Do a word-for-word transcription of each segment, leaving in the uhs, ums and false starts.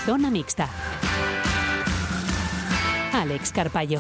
Zona Mixta. Alex Carpallo.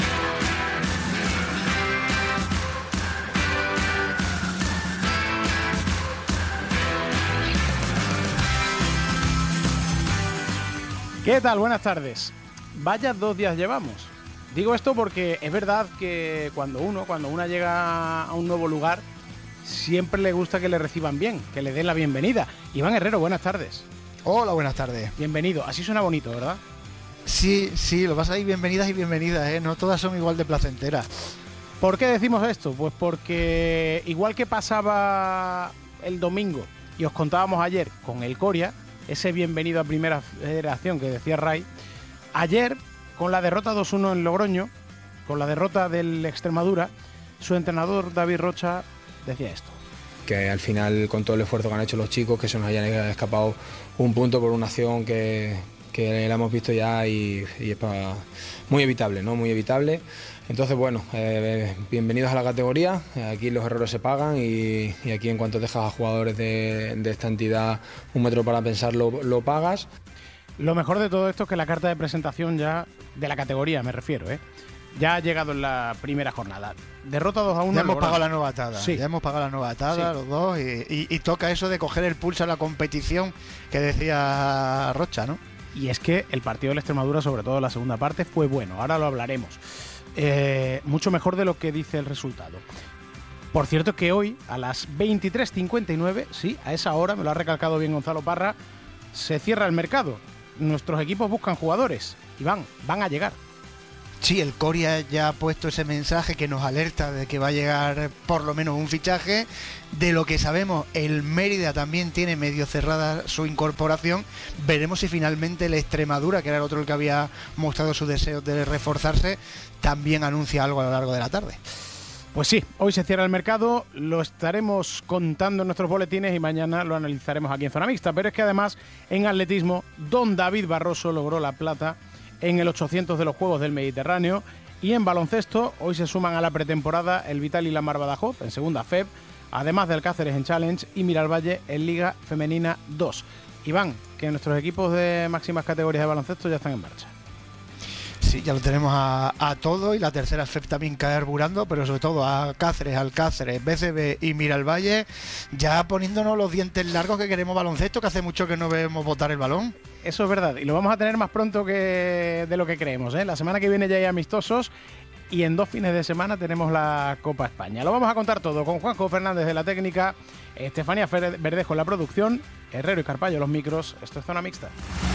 ¿Qué tal? Buenas tardes. Vaya dos días llevamos. Digo esto porque es verdad que cuando uno, cuando una llega a un nuevo lugar, siempre le gusta que le reciban bien, que le den la bienvenida. Iván Herrero, buenas tardes. Hola, buenas tardes. Bienvenido. Así suena bonito, ¿verdad? Sí, sí, lo vas a ir bienvenidas y bienvenidas, ¿eh? No todas son igual de placenteras. ¿Por qué decimos esto? Pues porque igual que pasaba el domingo y os contábamos ayer con el Coria, ese bienvenido a Primera Federación que decía Ray, ayer con la derrota dos uno en Logroño, con la derrota del Extremadura, su entrenador David Rocha decía esto. Que al final, con todo el esfuerzo que han hecho los chicos, que se nos hayan escapado un punto por una acción que, que la hemos visto ya y, y es para, muy evitable, ¿no? Muy evitable. Entonces, bueno, eh, bienvenidos a la categoría. Aquí los errores se pagan y, y aquí, en cuanto dejas a jugadores de, de esta entidad un metro para pensar, lo, lo pagas. Lo mejor de todo esto es que la carta de presentación ya, de la categoría me refiero, ¿eh? ya ha llegado en la primera jornada. Derrota dos a uno. Ya hemos pagado la novatada. Sí. Ya hemos pagado la novatada, sí. Los dos. Y, y, y toca eso de coger el pulso a la competición que decía Rocha, ¿no? Y es que el partido de la Extremadura, sobre todo la segunda parte, fue bueno. Ahora lo hablaremos. Eh, mucho mejor de lo que dice el resultado. Por cierto que hoy, a las veintitrés cincuenta y nueve, sí, a esa hora, me lo ha recalcado bien Gonzalo Parra, se cierra el mercado. Nuestros equipos buscan jugadores y van, van a llegar. Sí, el Coria ya ha puesto ese mensaje que nos alerta de que va a llegar por lo menos un fichaje. De lo que sabemos, el Mérida también tiene medio cerrada su incorporación. Veremos si finalmente el Extremadura, que era el otro el que había mostrado su deseo de reforzarse, también anuncia algo a lo largo de la tarde. Pues sí, hoy se cierra el mercado, lo estaremos contando en nuestros boletines y mañana lo analizaremos aquí en Zona Mixta. Pero es que además, en atletismo, don David Barroso logró la plata en el ochocientos de los Juegos del Mediterráneo, y en baloncesto hoy se suman a la pretemporada el Vital y la Mar Badajoz en segunda F E B, además del Cáceres en Challenge y Miralvalle en Liga Femenina dos. Iván, que nuestros equipos de máximas categorías de baloncesto ya están en marcha. Sí, ya lo tenemos a, a todo, y la tercera F E B también carburando, pero sobre todo a Cáceres, Alcáceres, B C B y Miralvalle, ya poniéndonos los dientes largos que queremos baloncesto, que hace mucho que no vemos botar el balón. Eso es verdad, y lo vamos a tener más pronto que de lo que creemos, ¿eh? La semana que viene ya hay amistosos y en dos fines de semana tenemos la Copa España. Lo vamos a contar todo con Juanjo Fernández de la técnica, Estefanía Verdejo en la producción, Herrero y Carpallo los micros. Esto es Zona Mixta.